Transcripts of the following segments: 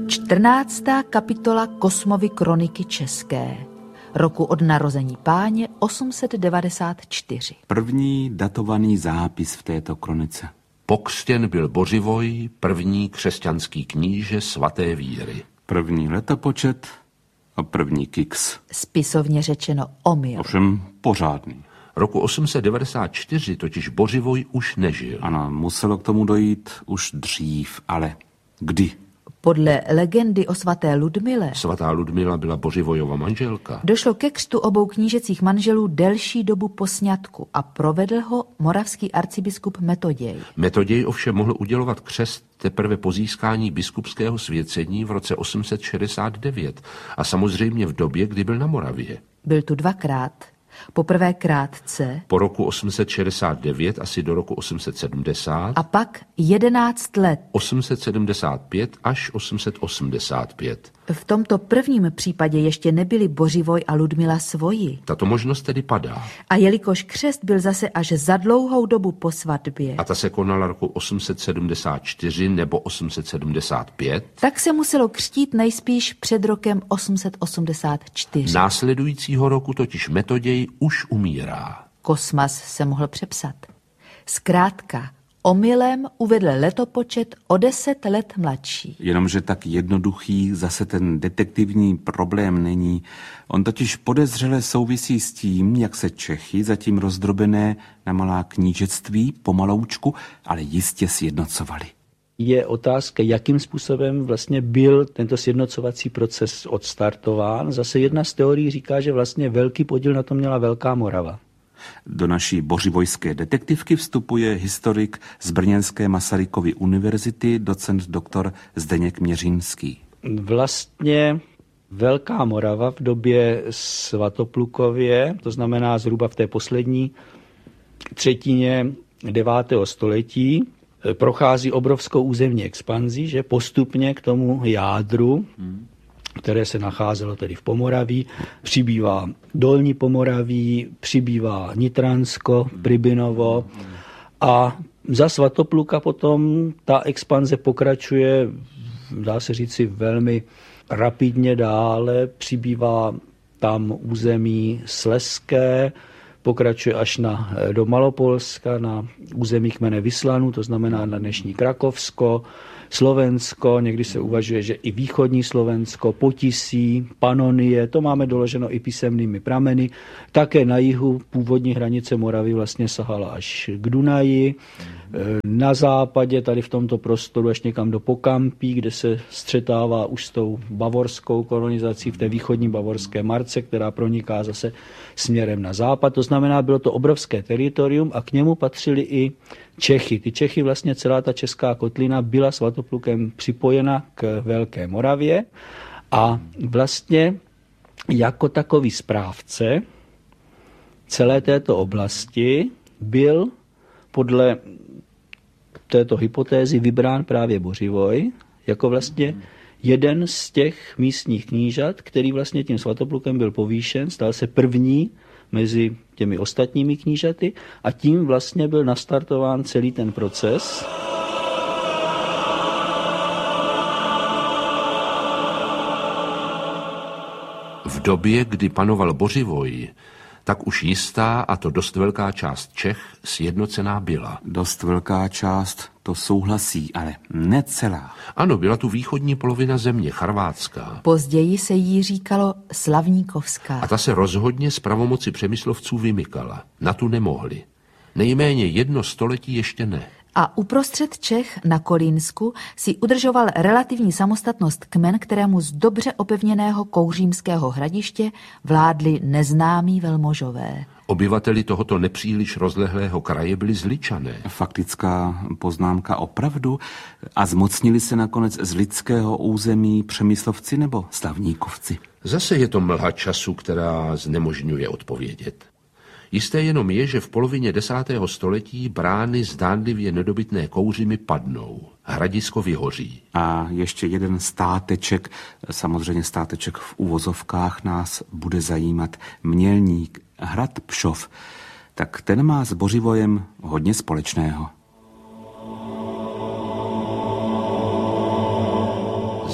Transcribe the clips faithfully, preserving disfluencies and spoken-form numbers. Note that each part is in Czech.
čtrnáctá kapitola Kosmovy kroniky české, roku od narození Páně osm set devadesát čtyři. První datovaný zápis v této kronice. Pokřtěn byl Bořivoj, první křesťanský kníže svaté víry. První letopočet a první kiks. Spisovně řečeno omyl. Ovšem pořádný. Roku osm set devadesát čtyři totiž Bořivoj už nežil. Ano, muselo k tomu dojít už dřív, ale kdy? Podle legendy o svaté Ludmile Svatá Ludmila byla Bořivojova manželka. došlo ke křtu obou knížecích manželů delší dobu po sňatku a provedl ho moravský arcibiskup Metoděj. Metoděj ovšem mohl udělovat křest teprve po získání biskupského svěcení v roce osm set šedesát devět a samozřejmě v době, kdy byl na Moravě. Byl tu dvakrát. Poprvé krátce Po roku osm set šedesát devět asi do roku osm set sedmdesát a pak jedenáct let. osm set sedmdesát pět až osm set osmdesát pět. V tomto prvním případě ještě nebyli Bořivoj a Ludmila svoji. Tato možnost tedy padá. A jelikož křest byl zase až za dlouhou dobu po svatbě, A ta se konala roku osm set sedmdesát čtyři nebo osm set sedmdesát pět. tak se muselo křtít nejspíš před rokem osm set osmdesát čtyři. Následujícího roku totiž Metoděj už umírá. Kosmas se mohl přepsat. Zkrátka, omylem uvedl letopočet o deset let mladší. Jenomže tak jednoduchý zase ten detektivní problém není. On totiž podezřele souvisí s tím, jak se Čechy, zatím rozdrobené na malá knížectví, pomaloučku, ale jistě sjednocovali. Je otázka, jakým způsobem vlastně byl tento sjednocovací proces odstartován. Zase jedna z teorií říká, že vlastně velký podíl na tom měla Velká Morava. Do naší bořivojské detektivky vstupuje historik z brněnské Masarykovy univerzity, docent doktor Zdeněk Měřínský. Vlastně Velká Morava v době Svatoplukově, to znamená zhruba v té poslední třetině devátého století, prochází obrovskou územní expanzí, že postupně k tomu jádru, které se nacházelo tedy v Pomoraví, přibývá Dolní Pomoraví, přibývá Nitransko, Pribinovo a za Svatopluka potom ta expanze pokračuje, dá se říci, velmi rapidně dále, přibývá tam území Slezské, pokračuje až na, do Malopolska, na území kmene Vyslanů, to znamená na dnešní Krakovsko, Slovensko, někdy se uvažuje, že i východní Slovensko, Potisí, Panonie, to máme doloženo i písemnými prameny. Také na jihu původní hranice Moravy vlastně sahala až k Dunaji. Na západě, tady v tomto prostoru, až někam do Pokampí, kde se střetává už s tou bavorskou kolonizací v té východní bavorské marce, která proniká zase směrem na západ. To znamená, bylo to obrovské teritorium a k němu patřili i Čechy. Ty Čechy, vlastně celá ta česká kotlina byla Svatoplukem připojena k Velké Moravě a vlastně jako takový správce celé této oblasti byl podle této hypotézy vybrán právě Bořivoj jako vlastně jeden z těch místních knížat, který vlastně tím Svatoplukem byl povýšen, stal se první mezi těmi ostatními knížaty a tím vlastně byl nastartován celý ten proces. V době, kdy panoval Bořivoj, tak už jistá, a to dost velká část Čech, sjednocená byla. Dost velká část, to souhlasí, ale ne celá. Ano, byla tu východní polovina země, Charvátská. Později se jí říkalo Slavníkovská. A ta se rozhodně z pravomoci Přemyslovců vymykala. Na tu nemohli. Nejméně jedno století ještě ne. A uprostřed Čech na Kolínsku si udržoval relativní samostatnost kmen, kterému z dobře opevněného kouřímského hradiště vládli neznámí velmožové. Obyvateli tohoto nepříliš rozlehlého kraje byli Zličané. Faktická poznámka opravdu? A zmocnili se nakonec z lidského území Přemyslovci nebo Slavníkovci? Zase je to mlha času, která znemožňuje odpovědět. Jisté jenom je, že v polovině desátého století brány zdánlivě nedobytné Kouřimy padnou. Hradisko vyhoří. A ještě jeden státeček, samozřejmě státeček v uvozovkách, nás bude zajímat. Mělník, hrad Pšov, tak ten má s Bořivojem hodně společného.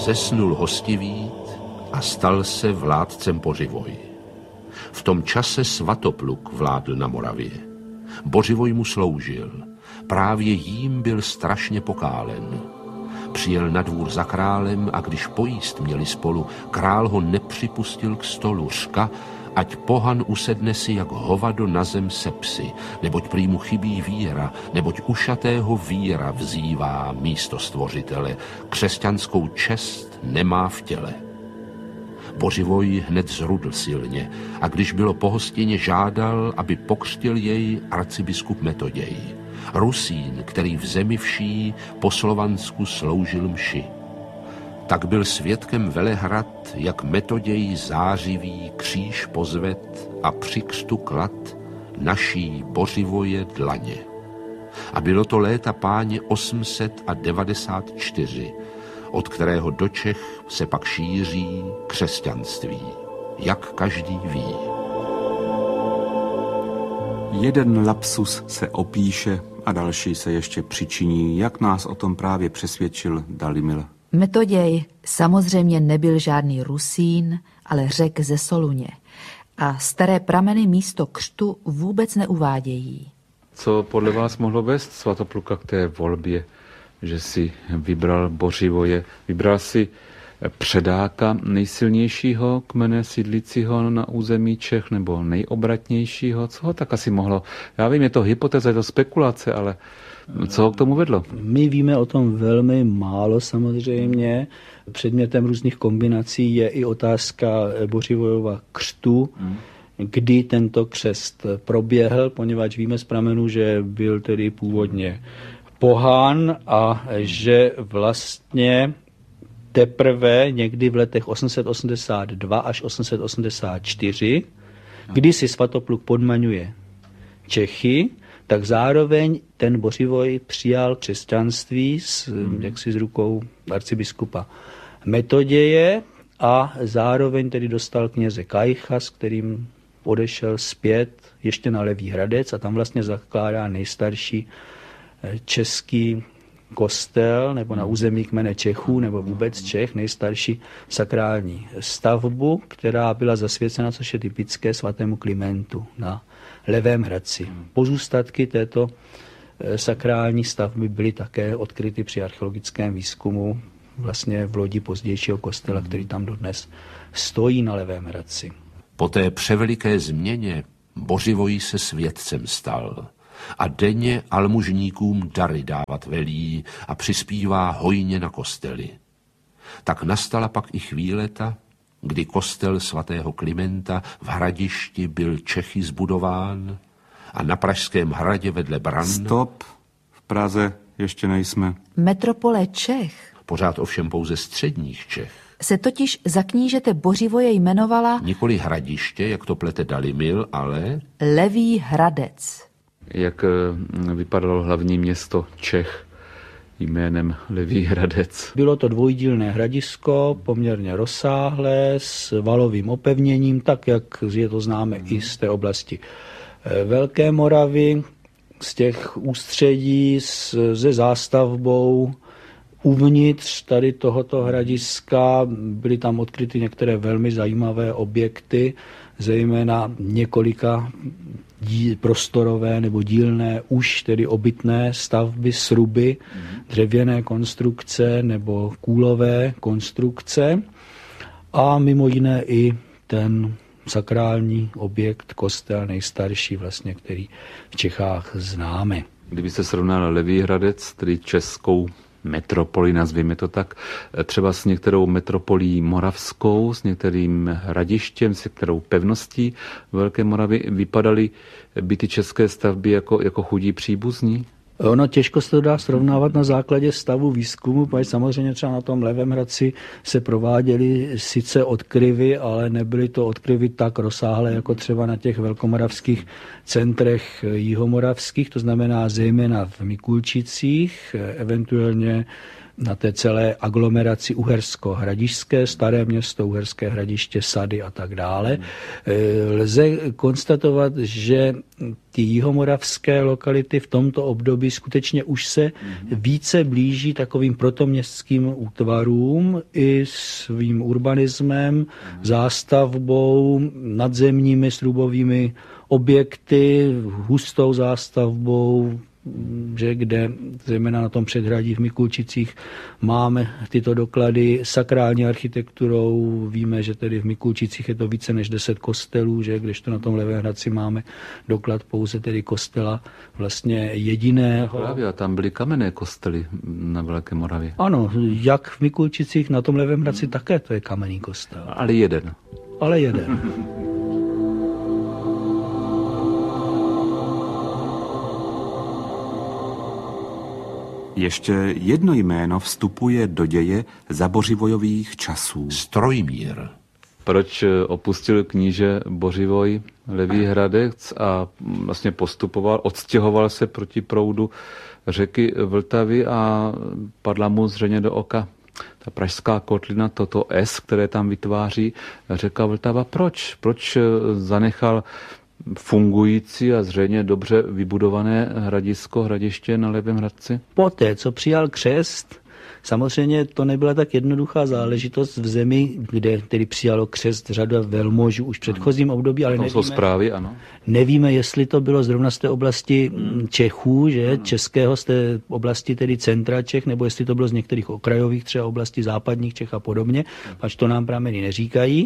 zesnul hostivít a stal se vládcem Bořivoj. V tom čase Svatopluk vládl na Moravě. Bořivoj mu sloužil. Právě jím byl strašně pokálen. Přijel na dvůr za králem a když pojíst měli spolu, král ho nepřipustil k stolu, řka, ať pohan usedne si jak hovado na zem se psy, neboť prý mu chybí víra, neboť ušatého víra vzývá místo stvořitele, křesťanskou čest nemá v těle. Bořivoj hned zrudl silně a když bylo po hostině, žádal, aby pokřtil jej arcibiskup Metoděj. Rusín, který v zemi vší po Slovansku sloužil mši. Tak byl svědkem Velehrad, jak Metoděj zářivý kříž pozved a při křtu klad naší Bořivoje dlaně. A bylo to léta páně osm set devadesát čtyři, od kterého do Čech se pak šíří křesťanství, jak každý ví. Jeden lapsus se opíše a další se ještě přičiní, jak nás o tom právě přesvědčil Dalimil. Metoděj samozřejmě nebyl žádný Rusín, ale Řek ze Soluně. A staré prameny místo křtu vůbec neuvádějí. Co podle vás mohlo vést Svatopluka k té volbě, že si vybral Bořivoje, vybral si předáka nejsilnějšího kmene sídlícího na území Čech nebo nejobratnějšího? Co ho tak asi mohlo? Já vím, je to hypotéza, je to spekulace, ale co ho k tomu vedlo? My víme o tom velmi málo samozřejmě. Předmětem různých kombinací je i otázka Bořivojova křtu, hmm. kdy tento křest proběhl, poněvadž víme z pramenů, že byl tedy původně pohán a že vlastně teprve někdy v letech osm set osmdesát dva až osm set osmdesát čtyři, kdy si Svatopluk podmaňuje Čechy, tak zároveň ten Bořivoj přijal křesťanství s, hmm. jaksi s rukou arcibiskupa Metoděje a zároveň tedy dostal kněze Kajcha, s kterým odešel zpět ještě na Levý Hradec a tam vlastně zakládá nejstarší český kostel, nebo na území kmene Čechů, nebo vůbec Čech, nejstarší sakrální stavbu, která byla zasvěcena, což je typické, svatému Klimentu na Levém Hradci. Pozůstatky této sakrální stavby byly také odkryty při archeologickém výzkumu vlastně v lodi pozdějšího kostela, který tam dodnes stojí na Levém Hradci. Po té převeliké změně Bořivoj se světcem stal a denně almužníkům dary dávat velí a přispívá hojně na kostely. Tak nastala pak i chvíleta, kdy kostel svatého Klimenta v Hradišti byl Čechy zbudován a na Pražském hradě vedle bran... Stop, v Praze ještě nejsme. Metropole Čech, pořád ovšem pouze středních Čech, se totiž za knížete Bořivoje jmenovala nikoli Hradiště, jak to plete Dalimil, ale Levý Hradec. Jak vypadalo hlavní město Čech jménem Levý Hradec? Bylo to dvojdílné hradisko, poměrně rozsáhlé, s valovým opevněním, tak jak je to známe i z té oblasti Velké Moravy, z těch ústředí se zástavbou. Uvnitř tady tohoto hradiska byly tam odkryty některé velmi zajímavé objekty, zejména několika dí, prostorové nebo dílné, už tedy obytné stavby, sruby, dřevěné konstrukce nebo kůlové konstrukce a mimo jiné i ten sakrální objekt, kostel nejstarší vlastně, který v Čechách známe. Kdybyste srovnal Levý Hradec, tedy českou metropoli, nazvěme to tak, třeba s některou metropolí moravskou, s některým hradištěm, s některou pevností Velké Moravy, vypadaly by ty české stavby jako, jako chudí příbuzní? Ono těžko se to dá srovnávat na základě stavu výzkumu, protože samozřejmě třeba na tom Levém Hradci se prováděly sice odkryvy, ale nebyly to odkryvy tak rozsáhlé, jako třeba na těch velkomoravských centrech jihomoravských, to znamená zejména v Mikulčicích, eventuálně na té celé aglomeraci Uhersko-Hradišťské, Staré Město, Uherské Hradiště, Sady a tak dále. Lze konstatovat, že ty jihomoravské lokality v tomto období skutečně už se více blíží takovým protoměstským útvarům i svým urbanismem, zástavbou, nadzemními srubovými objekty, hustou zástavbou, že kde zejména na tom předhradí v Mikulčicích máme tyto doklady sakrální architekturou. Víme, že tedy v Mikulčicích je to více než deset kostelů, že kdežto na tom Levém Hradci máme doklad pouze tedy kostela vlastně jediného. Právě, a tam byly kamenné kostely na Velké Moravě. Ano, jak v Mikulčicích, na tom Levém Hradci také to je kamenný kostel. Ale jeden. Ale jeden. Ještě jedno jméno vstupuje do děje zabořivojových časů. Strojmír. Proč opustil kníže Bořivoj Levý Hradec a vlastně postupoval, odstěhoval se proti proudu řeky Vltavy a padla mu zřejmě do oka ta pražská kotlina, toto S, které tam vytváří řeka Vltava. Proč? Proč zanechal fungující a zřejmě dobře vybudované hradisko, hradiště na Levém Hradci? Poté, co přijal křest, samozřejmě to nebyla tak jednoduchá záležitost v zemi, kde tedy přijalo křest řada velmožů už v předchozím období, ale nevíme, jsou zprávy, ano. Nevíme, jestli to bylo zrovna z té oblasti Čechů, že ano. Českého, z té oblasti tedy centra Čech, nebo jestli to bylo z některých okrajových třeba oblastí západních Čech a podobně, pač to nám prameny neříkají.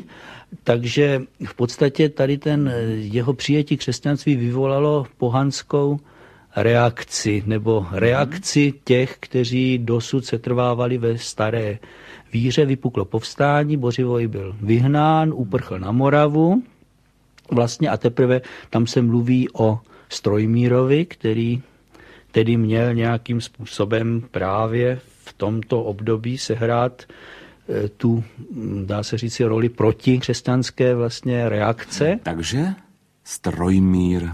Takže v podstatě tady ten jeho přijetí křesťanství vyvolalo pohanskou reakci, nebo reakci těch, kteří dosud se trvávali ve staré víře. Vypuklo povstání, Bořivoj byl vyhnán, uprchl na Moravu vlastně a teprve tam se mluví o Strojmírovi, který tedy měl nějakým způsobem právě v tomto období sehrát tu, dá se říct, roli proti křesťanské vlastně reakce. Takže Strojmír,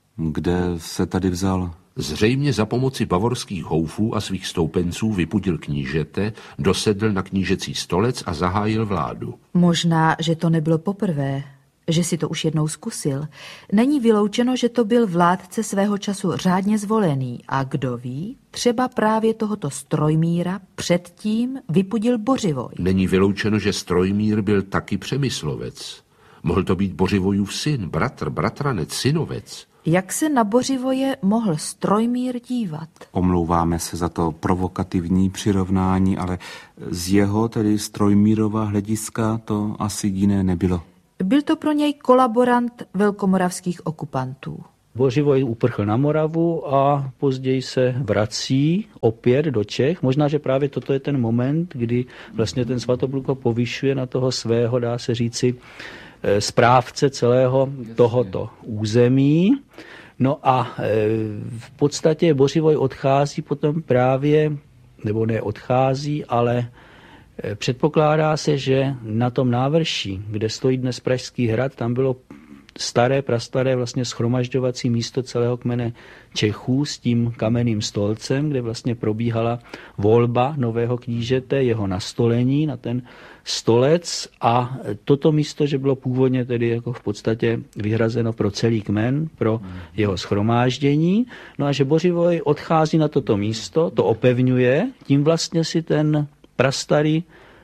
kde se tady vzal? Zřejmě za pomoci bavorských houfů a svých stoupenců vypudil knížete, dosedl na knížecí stolec a zahájil vládu. Možná, že to nebylo poprvé, že si to už jednou zkusil. Není vyloučeno, že to byl vládce svého času řádně zvolený a kdo ví, třeba právě tohoto Strojmíra předtím vypudil Bořivoj. Není vyloučeno, že Strojmír byl taky Přemyslovec. Mohl to být Bořivojův syn, bratr, bratranec, synovec. Jak se na Bořivoje mohl Strojmír dívat? Omlouváme se za to provokativní přirovnání, ale z jeho, tedy Strojmírova hlediska, to asi jiné nebylo. Byl to pro něj kolaborant velkomoravských okupantů. Bořivoj uprchl na Moravu a později se vrací opět do Čech. Možná, že právě toto je ten moment, kdy vlastně ten Svatopluka povyšuje na toho svého, dá se říci, správce celého tohoto území. No a v podstatě Bořivoj odchází potom právě, nebo ne odchází, ale předpokládá se, že na tom návrší, kde stojí dnes Pražský hrad, tam bylo staré, prastaré vlastně shromažďovací místo celého kmene Čechů s tím kamenným stolcem, kde vlastně probíhala volba nového knížete, jeho nastolení na ten stolec a toto místo, že bylo původně tedy jako v podstatě vyhrazeno pro celý kmen, pro jeho shromáždění. No a že Bořivoj odchází na toto místo, to opevňuje, tím vlastně si ten prastarý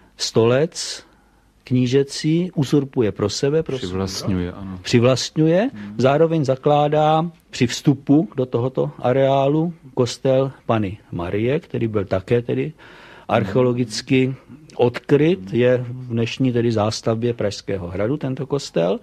stolec knížecí uzurpuje pro sebe, pro přivlastňuje, ano. přivlastňuje, zároveň zakládá při vstupu do tohoto areálu kostel Panny Marie, který byl také tedy archeologicky odkryt, je v dnešní tedy zástavbě Pražského hradu tento kostel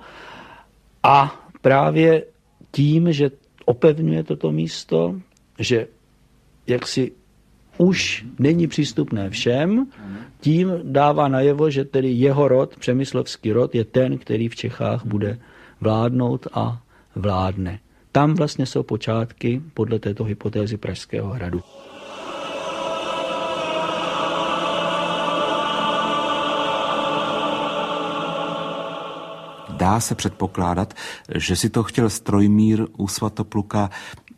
a právě tím, že opevňuje toto místo, že jaksi už není přístupné všem, tím dává najevo, že tedy jeho rod, přemyslovský rod, je ten, který v Čechách bude vládnout a vládne. Tam vlastně jsou počátky podle této hypotézy Pražského hradu. Dá se předpokládat, že si to chtěl Strojmír u Svatopluka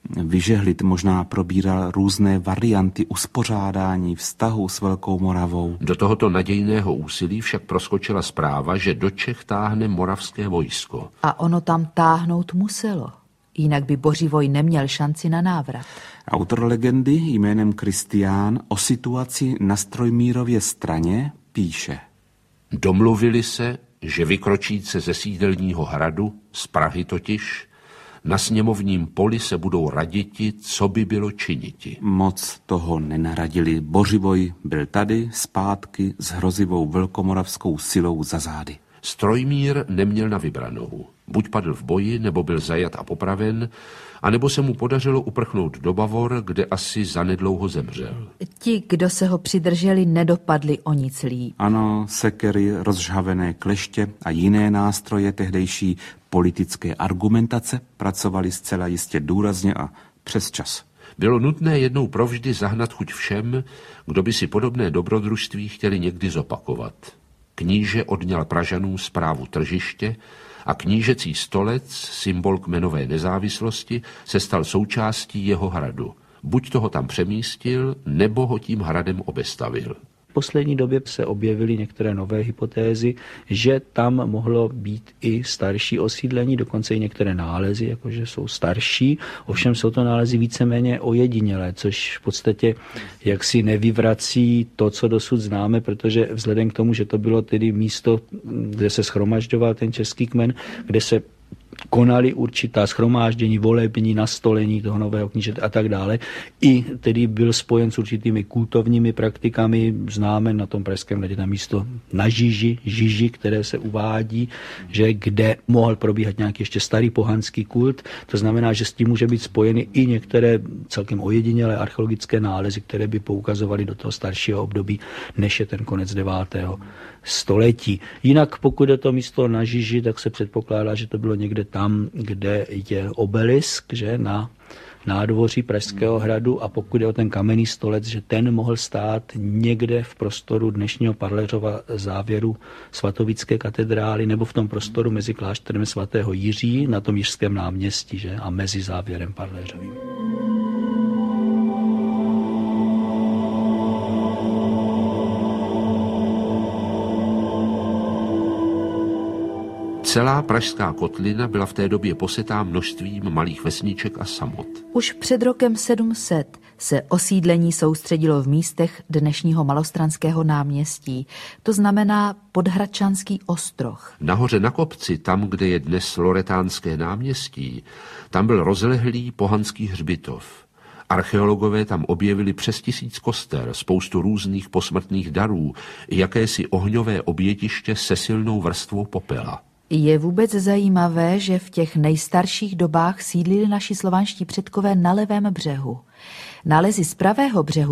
Vyžehlit možná probíral různé varianty uspořádání vztahu s Velkou Moravou. Do tohoto nadějného úsilí však proskočila zpráva, že do Čech táhne moravské vojsko. A ono tam táhnout muselo. Jinak by Bořivoj neměl šanci na návrat. Autor legendy jménem Kristián o situaci na Strojmírově straně píše. Domluvili se, že vykročíce ze sídelního hradu, z Prahy totiž, na sněmovním poli se budou raditi, co by bylo činiti. Moc toho nenaradili. Bořivoj byl tady, zpátky, s hrozivou velkomoravskou silou za zády. Strojmír neměl na vybranou. Buď padl v boji, nebo byl zajat a popraven, anebo se mu podařilo uprchnout do Bavor, kde asi zanedlouho zemřel. Ti, kdo se ho přidrželi, nedopadli o nic líp. Ano, sekery, rozžhavené kleště a jiné nástroje tehdejší politické argumentace pracovali zcela jistě důrazně a přes čas. Bylo nutné jednou provždy zahnat chuť všem, kdo by si podobné dobrodružství chtěli někdy zopakovat. Kníže odňal Pražanům správu tržiště a knížecí stolec, symbol kmenové nezávislosti, se stal součástí jeho hradu. Buď toho tam přemístil, nebo ho tím hradem obestavil. V poslední době se objevily některé nové hypotézy, že tam mohlo být i starší osídlení, dokonce i některé nálezy, jakože jsou starší, ovšem jsou to nálezy víceméně ojedinělé, což v podstatě jaksi nevyvrací to, co dosud známe, protože vzhledem k tomu, že to bylo tedy místo, kde se shromažďoval ten český kmen, kde se konali určitá shromáždění, volební, nastolení toho nového knížete a tak dále. I tedy byl spojen s určitými kultovními praktikami. Známe na tom pražském hradě na místo na Žiži, Žiži, které se uvádí, že kde mohl probíhat nějaký ještě starý pohanský kult. To znamená, že s tím může být spojeny i některé celkem ojedinělé archeologické nálezy, které by poukazovaly do toho staršího období, než je ten konec devátého století. Jinak pokud je to místo na Žiži, tak se předpokládá, že to bylo někde tam, kde je obelisk, že na nádvoří Pražského hradu, a pokud je o ten kamenný stolec, že ten mohl stát někde v prostoru dnešního Parleřova závěru svatovické katedrály nebo v tom prostoru mezi klášterem svatého Jiří na tom Jiřském náměstí, že, a mezi závěrem Parleřovým. Celá pražská kotlina byla v té době posetá množstvím malých vesniček a samot. Už před rokem sedm set se osídlení soustředilo v místech dnešního Malostranského náměstí, to znamená Podhradčanský ostroh. Nahoře na kopci, tam, kde je dnes Loretánské náměstí, tam byl rozlehlý pohanský hřbitov. Archeologové tam objevili přes tisíc koster, spoustu různých posmrtných darů i jakési ohňové obětiště se silnou vrstvou popela. Je vůbec zajímavé, že v těch nejstarších dobách sídlili naši slovanští předkové na levém břehu. Nálezy z pravého břehu